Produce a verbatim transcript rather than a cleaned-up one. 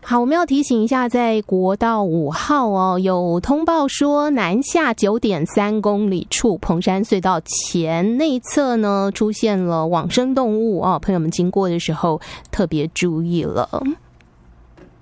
好，我们要提醒一下，在国道五号哦，有通报说南下九点三公里处彭山隧道前内侧呢出现了往生动物哦，朋友们经过的时候特别注意了。